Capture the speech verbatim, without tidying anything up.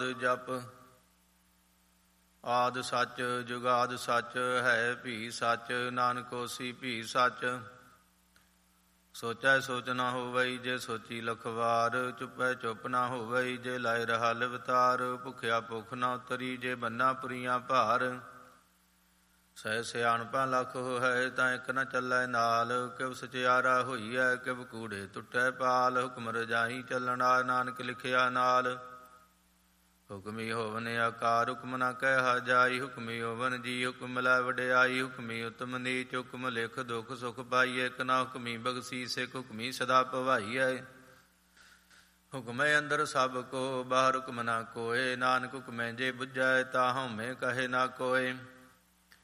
ਜਪ। ਆਦਿ ਸੱਚ ਜੁਗਾਦਿ ਸੱਚ, ਹੈ ਭੀ ਸੱਚ, ਨਾਨਕ ਹੋਸੀ ਭੀ ਸੱਚ। ਸੋਚੈ ਸੋਚ ਨਾ ਹੋਵਈ, ਜੇ ਸੋਚੀ ਲਖ ਵਾਰ। ਚੁੱਪੈ ਚੁੱਪ ਨਾ ਹੋਵਈ, ਜੇ ਲਾਇ ਰਹਾ ਲਿਵਤਾਰ। ਭੁਖਿਆ ਭੁੱਖ ਨਾ ਉਤਰੀ, ਜੇ ਬੰਨਾ ਪੁਰੀਆਂ ਭਾਰ। ਸਹਿ ਸਿਆਣਪਾਂ ਲੱਖ ਹੈ, ਤਾਂ ਇੱਕ ਨ ਚੱਲੈ ਨਾਲ। ਕਿਵ ਸਚਿਆਰਾ ਹੋਈਐ, ਕਿਵ ਕੂੜੇ ਟੁੱਟੈ ਪਾਲ। ਹੁਕਮ ਰਜਾਈ ਚੱਲਣਾ, ਨਾਨਕ ਲਿਖਿਆ ਨਾਲ। ਹੁਕਮੀ ਹੋਵਨ ਆਕਾਰ, ਹੁਕਮ ਨਾ ਕਹਿਆ ਜਾਈ। ਹੁਕਮੀ ਹੋਵਨ ਜੀ, ਹੁਕਮ ਮਿਲੈ ਵਡਿਆਈ। ਹੁਕਮੀ ਉਤਮ ਨੀਚ, ਹੁਕਮ ਲਿਖ ਦੁਖ ਸੁਖ ਪਾਈਐ। ਇੱਕ ਨਾ ਹੁਕਮੀ ਬਖਸ਼ੀਸ, ਇੱਕ ਹੁਕਮੀ ਸਦਾ ਭਵਾਈਐ। ਹੁਕਮੈ ਅੰਦਰ ਸਭ ਕੋ, ਬਾਹਰ ਹੁਕਮ ਨਾ ਕੋਏ। ਨਾਨਕ ਹੁਕਮੈ ਜੇ ਬੁਝੈ, ਤਾ ਹਉਮੈ ਕਹੇ ਨਾ ਕੋਏ।